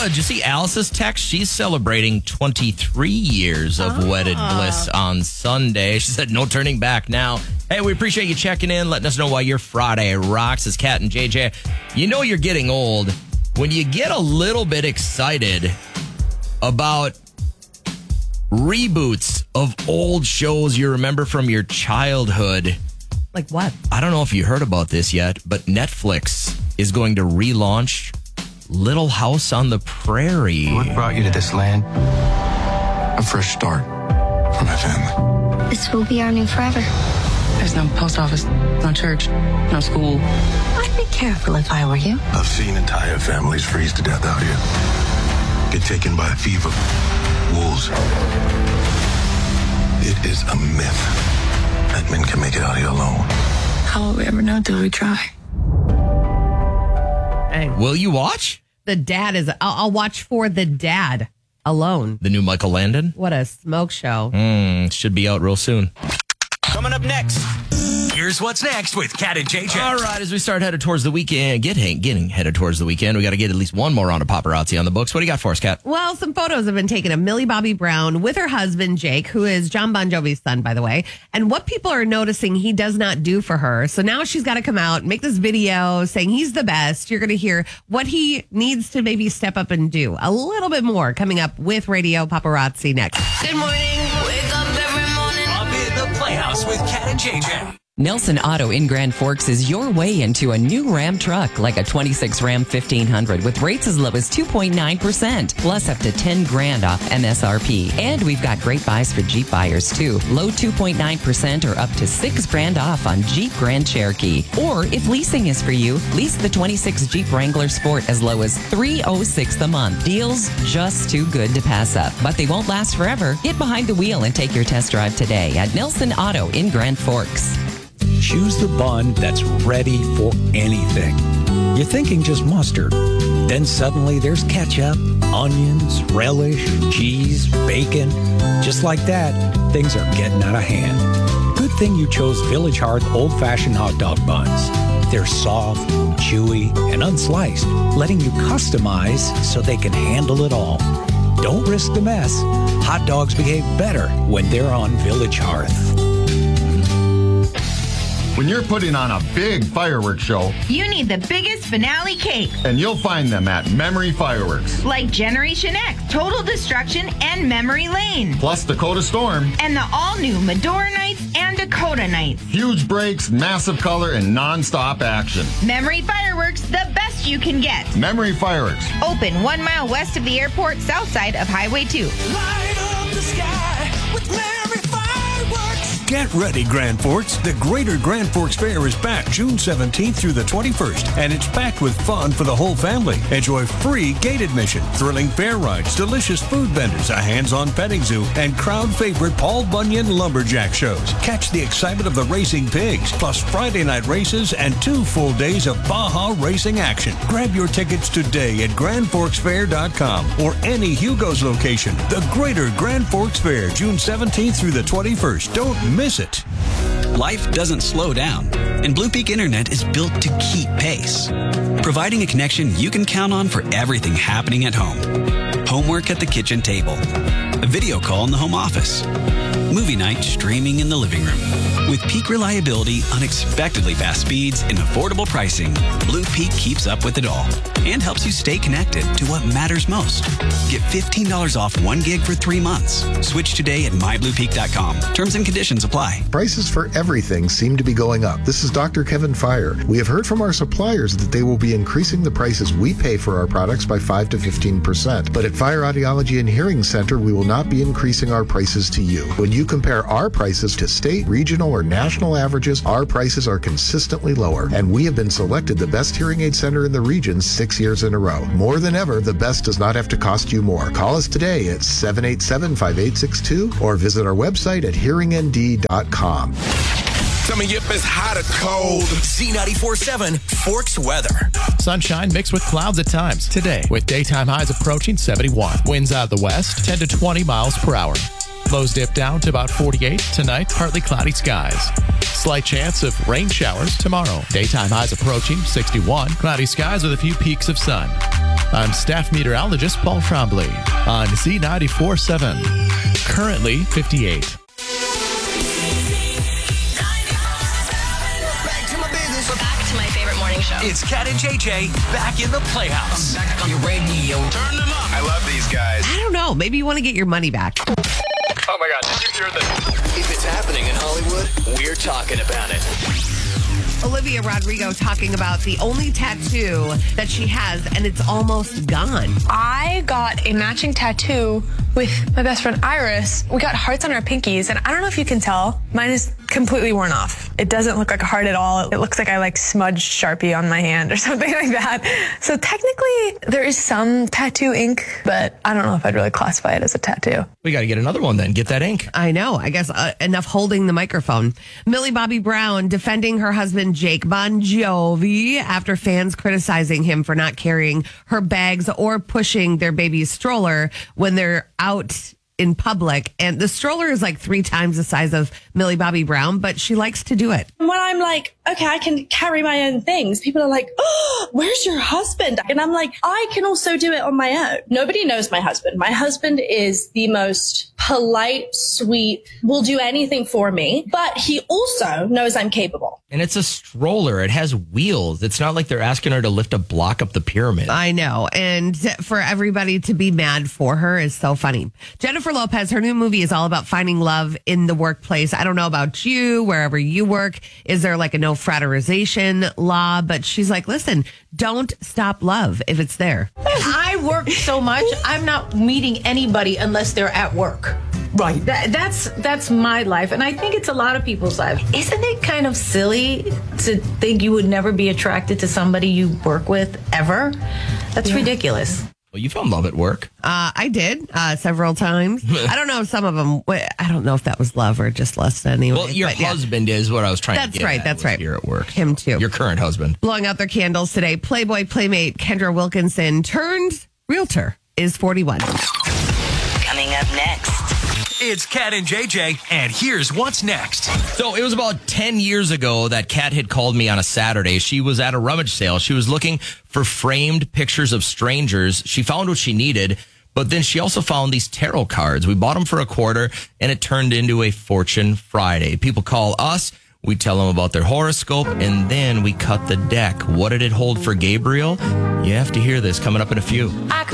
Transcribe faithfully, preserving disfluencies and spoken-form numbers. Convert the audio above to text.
Did you see Alice's text? She's celebrating twenty-three years of Oh. wedded bliss on Sunday. She said, no turning back now. Hey, we appreciate you checking in, letting us know why your Friday rocks. It's Kat and J J. You know you're getting old when you get a little bit excited about reboots of old shows you remember from your childhood. Like what? I don't know if you heard about this yet, but Netflix is going to relaunch Little House on the Prairie. What brought you to this land? A fresh start for my family. This will be our new forever. There's no post office, no church, no school. I'd be careful if I were you. I've seen entire families freeze to death out here. Get taken by fever, wolves. It is a myth that men can make it out here alone. How will we ever know till we try? Hey, Will you watch the dad is. I'll, I'll watch for the dad alone. the new Michael Landon? What a smoke show. Mm, should be out real soon. Coming up next, here's what's next with Kat and J J. All right, as we start headed towards the weekend, getting getting headed towards the weekend, we got to get at least one more round of paparazzi on the books. What do you got for us, Kat? Well, some photos have been taken of Millie Bobby Brown with her husband, Jake, who is John Bon Jovi's son, by the way, and what people are noticing he does not do for her. So now she's got to come out and make this video saying he's the best. You're going to hear what he needs to maybe step up and do. A little bit more coming up with Radio Paparazzi next. Good morning. Wake up every morning. Up in the Playhouse with Kat and J J. Nelson Auto in Grand Forks is your way into a new Ram truck, like a twenty-six Ram fifteen hundred with rates as low as two point nine percent, plus up to ten grand off M S R P. And we've got great buys for Jeep buyers too. Low two point nine percent or up to six grand off on Jeep Grand Cherokee. Or if leasing is for you, lease the twenty-six Jeep Wrangler Sport as low as three hundred six dollars a month. Deals just too good to pass up. But they won't last forever. Get behind the wheel and take your test drive today at Nelson Auto in Grand Forks. Choose the bun that's ready for anything. You're thinking just mustard. Then suddenly there's ketchup, onions, relish, cheese, bacon. Just like that, things are getting out of hand. Good thing you chose Village Hearth old-fashioned hot dog buns. They're soft, chewy, and unsliced, letting you customize so they can handle it all. Don't risk the mess. Hot dogs behave better when they're on Village Hearth. When you're putting on a big fireworks show, you need the biggest finale cake. And you'll find them at Memory Fireworks. Like Generation X, Total Destruction, and Memory Lane. Plus Dakota Storm. And the all-new Medora Nights and Dakota Nights. Huge breaks, massive color, and non-stop action. Memory Fireworks, the best you can get. Memory Fireworks. Open one mile west of the airport, south side of Highway two. Light up the sky with Memory Fireworks. Get ready, Grand Forks. The Greater Grand Forks Fair is back June seventeenth through the twenty-first, and it's packed with fun for the whole family. Enjoy free gate admission, thrilling fair rides, delicious food vendors, a hands-on petting zoo, and crowd favorite Paul Bunyan lumberjack shows. Catch the excitement of the racing pigs, plus Friday night races and two full days of Baja racing action. Grab your tickets today at grand forks fair dot com or any Hugo's location. The Greater Grand Forks Fair, June seventeenth through the twenty-first. Don't miss it. Life doesn't slow down, and Blue Peak Internet is built to keep pace, providing a connection you can count on for everything happening at home. Homework at the kitchen table, a video call in the home office, movie night streaming in the living room. With peak reliability, unexpectedly fast speeds, and affordable pricing, Blue Peak keeps up with it all and helps you stay connected to what matters most. Get fifteen dollars off one gig for three months. Switch today at my blue peak dot com. Terms and conditions apply. Prices for everything seem to be going up. This is Doctor Kevin Fire. We have heard from our suppliers that they will be increasing the prices we pay for our products by five to fifteen percent. But at Fire Audiology and Hearing Center, we will not be increasing our prices to you. When you compare our prices to state, regional, or national averages, our prices are consistently lower, and we have been selected the best hearing aid center in the region six years in a row. More than ever, the best does not have to cost you more. Call us today at seven eight seven, five eight six two or visit our website at hearing n d dot com. Tell me if it's hot or cold. Z ninety-four point seven Forks weather. Sunshine mixed with clouds at times today, with daytime highs approaching seventy-one. Winds out of the west, ten to twenty miles per hour. Lows dip down to about forty-eight. Tonight, partly cloudy skies. Slight chance of rain showers tomorrow. Daytime highs approaching sixty-one. Cloudy skies with a few peaks of sun. I'm staff meteorologist Paul Trombley on Z ninety-four point seven. Currently fifty-eight. Back to my favorite morning show. It's Cat and J J back in the Playhouse. Back on your radio. Turn them up. I love these guys. I don't know. Maybe you want to get your money back. Oh my God, did you hear this? If it's happening in Hollywood, we're talking about it. Olivia Rodrigo talking about the only tattoo that she has, and it's almost gone. I got a matching tattoo with my best friend Iris. We got hearts on our pinkies, and I don't know if you can tell, mine is completely worn off. It doesn't look like a heart at all. It looks like I like smudged Sharpie on my hand or something like that. So technically there is some tattoo ink, but I don't know if I'd really classify it as a tattoo. We got to get another one then. Get that ink. I know. I guess uh, enough holding the microphone. Millie Bobby Brown defending her husband Jake Bon Jovi after fans criticizing him for not carrying her bags or pushing their baby's stroller when they're out in public. And the stroller is like three times the size of Millie Bobby Brown, but she likes to do it. When I'm like, okay, I can carry my own things, people are like, oh, where's your husband? And I'm like, I can also do it on my own. Nobody knows my husband. My husband is the most polite, sweet, will do anything for me, but he also knows I'm capable. And it's a stroller. It has wheels. It's not like they're asking her to lift a block up the pyramid. I know. And for everybody to be mad for her is so funny. Jennifer Lopez, her new movie is all about finding love in the workplace. I don't know about you, wherever you work. Is there like a no fraternization law? But she's like, listen, don't stop love if it's there. I work so much, I'm not meeting anybody unless they're at work. Right. That, that's that's my life, and I think it's a lot of people's lives. Isn't it kind of silly to think you would never be attracted to somebody you work with ever? That's yeah. ridiculous. Well, you found love at work. Uh, I did uh, several times. I don't know if some of them, I don't know if that was love or just lust anyway. Well, your husband yeah. is what I was trying that's to get right, at. That's right. You're at work. Him too. Your current husband. Blowing out their candles today. Playboy Playmate Kendra Wilkinson turned realtor is forty-one. Coming up next. It's Cat and J J, and here's what's next. So it was about ten years ago that Kat had called me on a Saturday. She was at a rummage sale. She was looking for framed pictures of strangers. She found what she needed, but then she also found these tarot cards. We bought them for a quarter, and it turned into a Fortune Friday. People call us. We tell them about their horoscope, and then we cut the deck. What did it hold for Gabriel? You have to hear this coming up in a few. I could